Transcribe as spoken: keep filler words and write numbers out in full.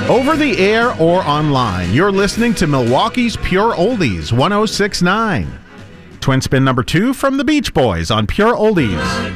Over the air or online, you're listening to Milwaukee's Pure Oldies one oh six point nine. Twin spin number two from the Beach Boys on Pure Oldies.